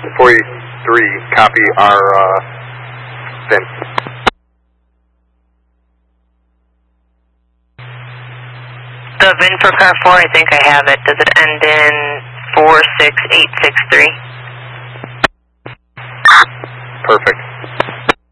43, copy our VIN. The VIN for car 4, I think I have it. Does it end in 46863? Perfect.